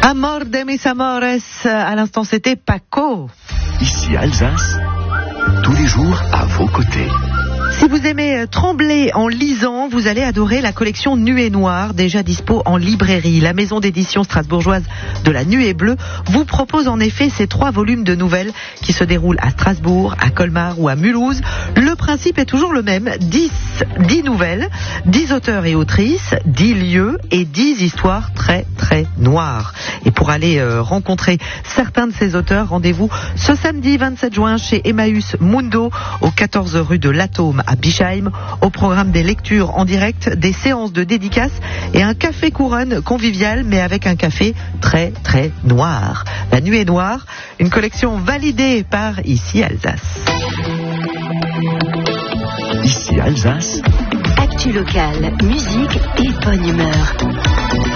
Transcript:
Amor de mis amores, à l'instant c'était Paco. Ici Alsace, tous les jours à vos côtés. Si vous aimez trembler en lisant, vous allez adorer la collection Nuée Noire, déjà dispo en librairie. La maison d'édition strasbourgeoise de la Nuée Bleue vous propose en effet ces 3 volumes de nouvelles qui se déroulent à Strasbourg, à Colmar ou à Mulhouse. Le principe est toujours le même, 10 nouvelles, 10 auteurs et autrices, 10 lieux et 10 histoires très très noires. Et pour aller rencontrer certains de ces auteurs, rendez-vous ce samedi 27 juin chez Emmaüs Mundo, au 14 rue de l'Atome à Bischheim, au programme des lectures en direct, des séances de dédicaces et un café couronne convivial, mais avec un café très très noir. La Nuée Noire, une collection validée par Ici Alsace. Ici Alsace. Actu locale, musique et bonne humeur.